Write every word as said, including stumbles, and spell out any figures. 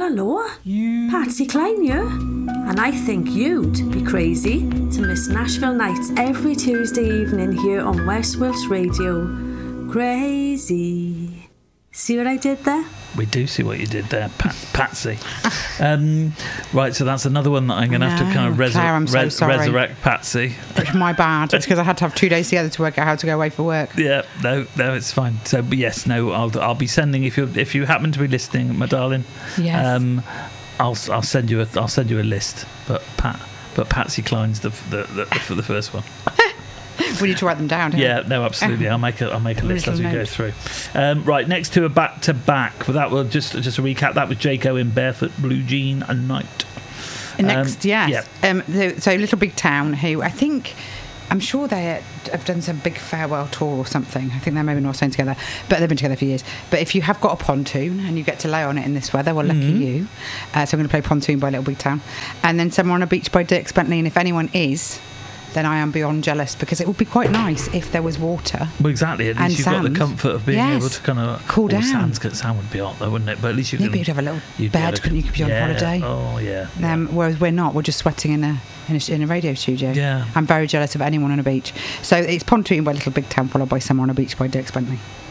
hello. You... Patsy Cline here. And I think you'd be crazy to miss Nashville Nights every Tuesday evening here on West Wilts Radio. Crazy. See what I did there? We do see what you did there, Pat, Patsy. Um, right, so that's another one that I'm going to have to kind of resur- Claire, I'm so res- sorry. resurrect Patsy. It's my bad. It's because I had to have two days together to work out how to go away for work. Yeah, no, no, it's fine. So, but yes, no, I'll I'll be sending if you if you happen to be listening, my darling. Yes. Um, I'll I'll send you a I'll send you a list. But Pat, but Patsy Cline's the the the, the, the first one. We need to write them down. Don't Yeah, we? no, absolutely. I'll make a I'll make a list as we note. go through. Um, right, next to a back to back. Well, that will just just a recap. That was Jake Owen, Barefoot Blue Jean and Night. Next, Um, yes. yeah. Um, so, so Little Big Town, who I think, I'm sure they have done some big farewell tour or something. I think they're maybe not staying together, but they've been together for years. But if you have got a pontoon and you get to lay on it in this weather, well, lucky Mm-hmm. you. Uh, so I'm going to play Pontoon by Little Big Town. And then Somewhere on a Beach by Dirk Bentley. And if anyone is, then I am beyond jealous, because it would be quite nice if there was water. Well, exactly. At And least you've got the sand. comfort of being Yes. able to kind of Cool down. Sand, sand would be hot though, wouldn't it? But at least you Yeah, can. but you'd have a little you'd be bed, able to- couldn't you? You could be on yeah. holiday. Oh yeah. yeah. Um, whereas we're not, we're just sweating in a, in a in a radio studio. Yeah. I'm very jealous of anyone on a beach. So it's Pontoon by Little Big Town, followed by Somewhere on a Beach by Dirk Bentley.